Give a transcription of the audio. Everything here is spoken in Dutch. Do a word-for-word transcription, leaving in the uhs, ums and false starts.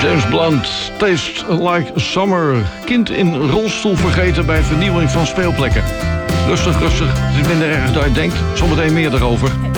James Blunt, Taste Like Summer. Kind in rolstoel vergeten bij vernieuwing van speelplekken. Rustig, rustig. Het is minder erg dan je denkt. Zometeen meer daarover.